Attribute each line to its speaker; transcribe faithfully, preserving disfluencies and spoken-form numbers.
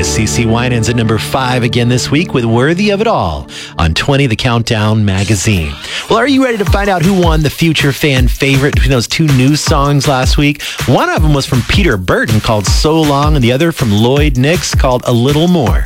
Speaker 1: latest. C C Winans at number five again this week with Worthy of It All on twenty, The Countdown magazine. Well, are you ready to find out who won the Future fan favorite between those two new songs last week? One of them was from Peter Burton called So Long, and the other from Lloyd Nix called A Little More.